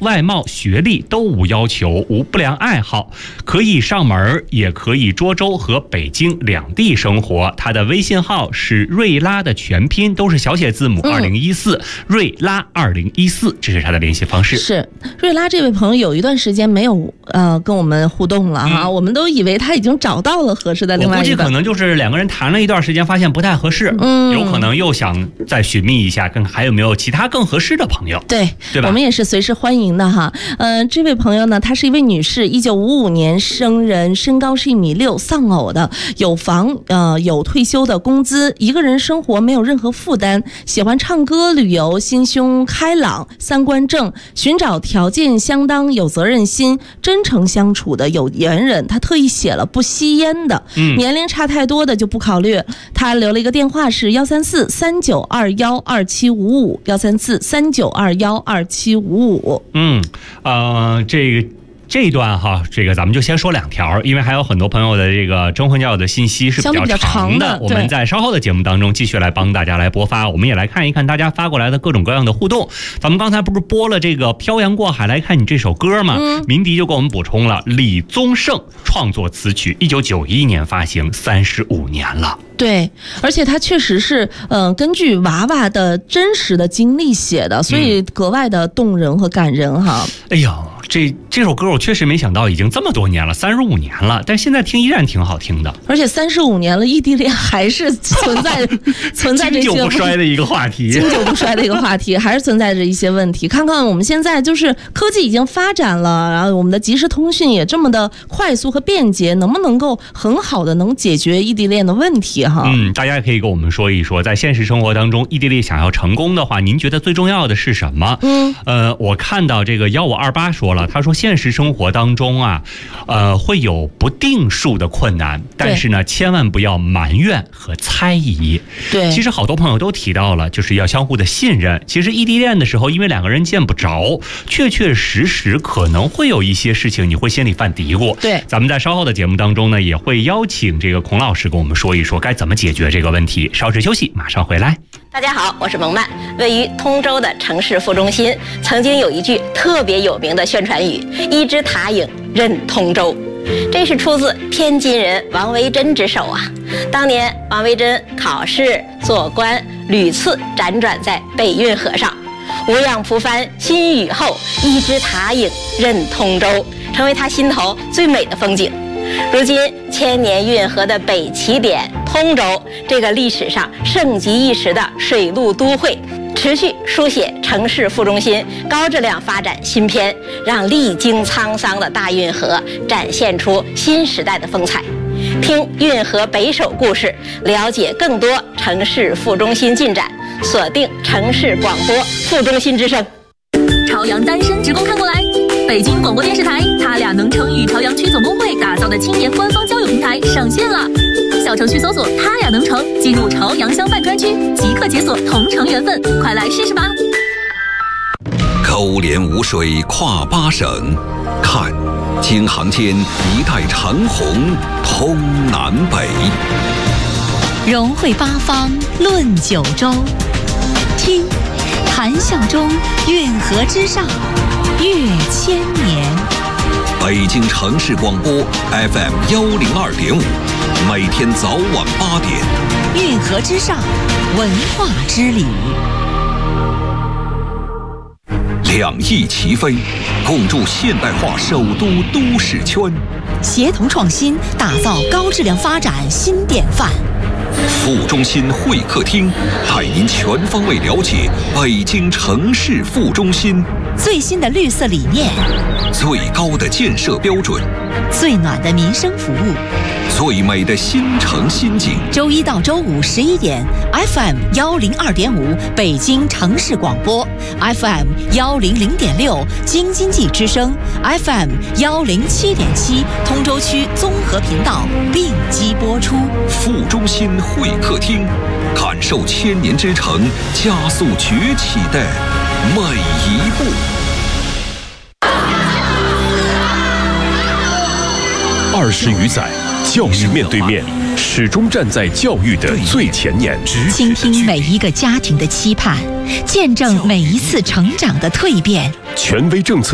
外貌、学历都无要求，无不良爱好，可以上门，也可以涿州和北京两地生活。他的微信号是瑞拉的全拼，都是小写字母2014，瑞拉2014，这是他的联系方式。 是瑞拉这位朋友有一段时间没有跟我们互动了哈，我们都以为他已经找到了合适的另外一个。 我估计可能就是两个人谈了一段时间，发现不太合适，有可能又想再寻觅一下，看还有没有其他更合适的朋友。对吧？ 我们也是随时欢迎的哈。这位朋友呢，她是一位女士，1955年生人，身高是1.6米，丧偶的，有房，有退休的工资，一个人生活没有任何负担，喜欢唱歌、旅游，心胸开朗，三观正，寻找条件相当，有责任心，真诚相处的有缘人。他特意写了不吸烟的，年龄差太多的就不考虑。他留了一个电话是13439212755，13439212755。 这一段哈，这个咱们就先说2条，因为还有很多朋友的这个征婚交友的信息是比较长的，我们在稍后的节目当中继续来帮大家来播发。我们也来看一看大家发过来的各种各样的互动。咱们刚才不是播了这个漂洋过海来看你这首歌吗？鸣笛就给我们补充了，李宗盛创作词曲，1991年发行，35年了。 对，而且他确实是根据娃娃的真实的经历写的，所以格外的动人和感人哈。哎呀，这首歌我确实没想到已经这么多年了，35年了，但现在听依然挺好听的。而且35年了，异地恋还是存在这些经久不衰的一个话题， 还是存在着一些问题。看看我们现在就是科技已经发展了，然后我们的即时通讯也这么的快速和便捷，能不能够很好的能解决异地恋的问题哈？ 大家也可以跟我们说一说，在现实生活当中，异地恋想要成功的话，您觉得最重要的是什么？我看到这个1528说了，他说现实生活当中啊，会有不定数的困难，但是呢，千万不要埋怨和猜疑。对，其实好多朋友都提到了，就是要相互的信任。其实异地恋的时候，因为两个人见不着，确确实实可能会有一些事情你会心里犯嘀咕。对，咱们在稍后的节目当中呢，也会邀请这个孔老师跟我们说一说该怎么解决这个问题。稍事休息，马上回来。 大家好，我是蒙曼。位于通州的城市副中心曾经有一句特别有名的宣传语：一枝塔影任通州。这是出自天津人王维珍之手啊。当年王维珍考试做官，屡次辗转在北运河上，无恙蒲帆新雨后，一枝塔影任通州，成为他心头最美的风景。如今千年运河的北起点通州，这个历史上盛极一时的水陆都会，持续书写城市副中心高质量发展新篇，让历经沧桑的大运河展现出新时代的风采。听运河北首故事，了解更多城市副中心进展，锁定城市广播副中心之声。 朝阳单身直攻看过来，北京广播电视台他俩能成与朝阳区总工会打造的青年官方交友平台上线了。小程序搜索他俩能成，进入朝阳相伴专区，即刻解锁同城缘分，快来试试吧。 勾连无水跨8省，看京杭间一带长虹通南北， 融汇八方论九州，听谈笑中运河之上越千年。 北京城市广播 FM102.5，每天早晚8点， 运河之上，文化之旅。 2翼齐飞，共筑现代化首都都市圈， 协同创新，打造高质量发展新典范。 副中心会客厅带您全方位了解北京城市副中心最新的绿色理念， 最高的建设标准， 最暖的民生服务， 最美的新城新景。 周一到周五11点 ，FM102.5北京城市广播 ，FM100.6京津冀之声 ，FM107.7通州区综合频道并机播出。 副中心会客厅，感受千年之城加速崛起的每一步。 20余载，教育面对面，始终站在教育的最前沿， 倾听每一个家庭的期盼，见证每一次成长的蜕变。 权威政策